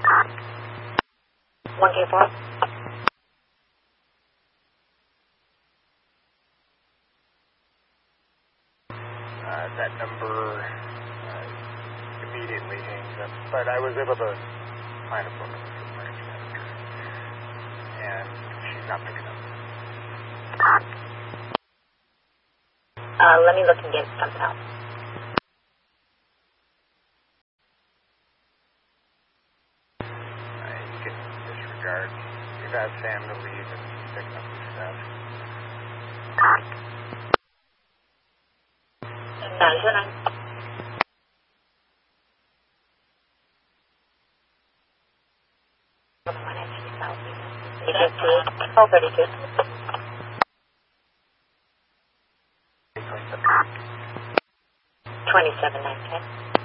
1K4. That number immediately hangs up, but I was able to find a phone number for the branch manager, and she's not picking up. Let me look and get something else. You can disregard. We've asked Sam to leave and pick up his stuff. 929. Oh, 32. 27, 910.